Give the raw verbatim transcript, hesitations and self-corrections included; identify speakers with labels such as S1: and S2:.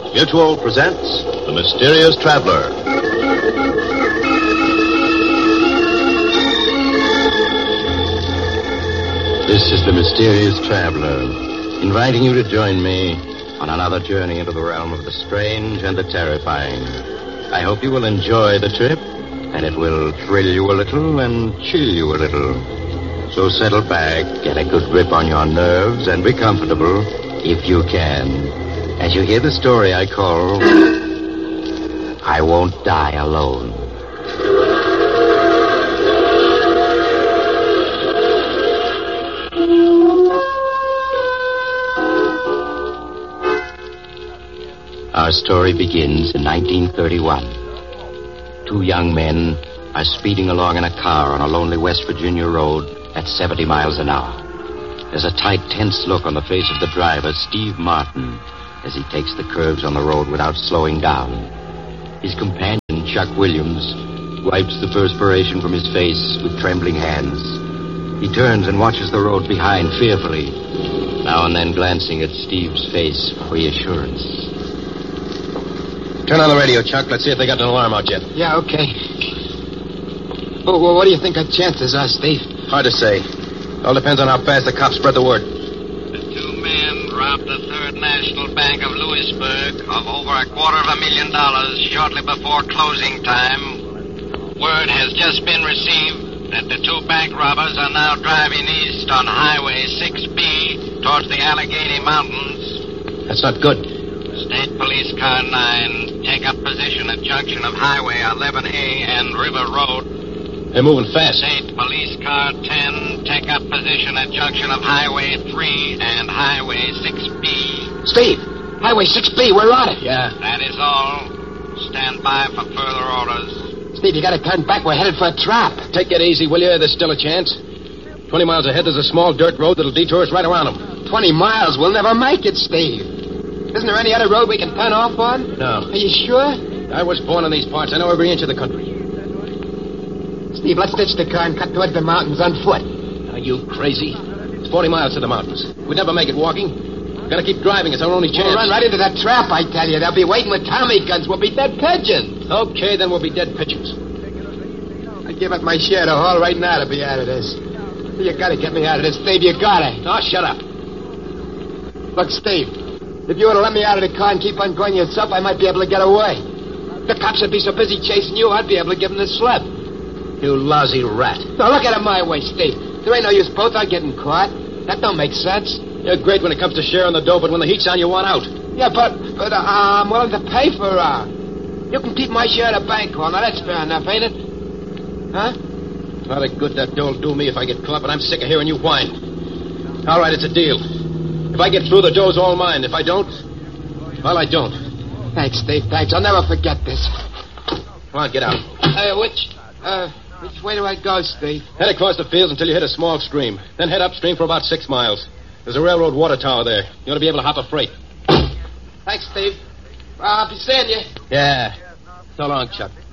S1: Mutual presents The Mysterious Traveler.
S2: This is The Mysterious Traveler, inviting you to join me on another journey into the realm of the strange and the terrifying. I hope you will enjoy the trip, and it will thrill you a little and chill you a little. So settle back, get a good grip on your nerves, and be comfortable, if you can, as you hear the story I call I Won't Die Alone. Our story begins in nineteen thirty-one. Two young men are speeding along in a car on a lonely West Virginia road at seventy miles an hour. There's a tight, tense look on the face of the driver, Steve Martin, as he takes the curves on the road without slowing down. His companion, Chuck Williams, wipes the perspiration from his face with trembling hands. He turns and watches the road behind fearfully, now and then glancing at Steve's face for reassurance.
S3: Turn on the radio, Chuck. Let's see if they got an alarm out yet.
S4: Yeah, okay. Oh, well, what do you think our chances are, Steve?
S3: Hard to say. All depends on how fast the cops spread the word.
S5: The two men robbed the Third National Bank of Louisburg of over a quarter of a million dollars shortly before closing time. Word has just been received that the two bank robbers are now driving east on Highway six B towards the Allegheny Mountains.
S3: That's not good.
S5: State Police Car nine take up position at junction of Highway eleven A and River Road.
S3: They're moving fast.
S5: State Police Car ten take up position at junction of Highway three and Highway six B.
S4: Steve, Highway six B, we're on it.
S3: Yeah.
S5: That is all. Stand by for further orders.
S4: Steve, you gotta turn back. We're headed for a trap.
S3: Take it easy, will you? There's still a chance. Twenty miles ahead, there's a small dirt road that'll detour us right around them.
S4: Twenty miles? We'll never make it, Steve. Isn't there any other road we can turn off on?
S3: No.
S4: Are you sure?
S3: I was born in these parts. I know every inch of the country.
S4: Steve, let's ditch the car and cut towards the mountains on foot.
S3: Are you crazy? It's forty miles to the mountains. We'd never make it walking. We've got to keep driving. It's our only chance.
S4: We'll run right into that trap, I tell you. They'll be waiting with Tommy guns. We'll be dead pigeons.
S3: Okay, then we'll be dead pigeons.
S4: I'd give up my share to haul right now to be out of this. You gotta get me out of this, Steve. You gotta.
S3: Oh, shut up.
S4: Look, Steve, if you were to let me out of the car and keep on going yourself, I might be able to get away. The cops would be so busy chasing you, I'd be able to give them the slip.
S3: You lousy rat.
S4: Now, look at it my way, Steve. There ain't no use both are getting caught. That don't make sense.
S3: You're great when it comes to sharing the dough, but when the heat's on, you want out.
S4: Yeah, but, but uh, I'm willing to pay for uh You can keep my share of the bank haul. Now, that's fair enough, ain't it? Huh?
S3: Not a good that dought'll do me if I get caught, but I'm sick of hearing you whine. All right, it's a deal. If I get through, the dough's all mine. If I don't, well, I don't.
S4: Thanks, Steve, thanks. I'll never forget this.
S3: Come on, get out.
S4: Uh, which, uh, which way do I go, Steve?
S3: Head across the fields until you hit a small stream. Then head upstream for about six miles. There's a railroad water tower there. You ought to be able to hop a freight.
S4: Thanks, Steve. Uh, I'll be seeing you.
S3: Yeah. So long, Chuck.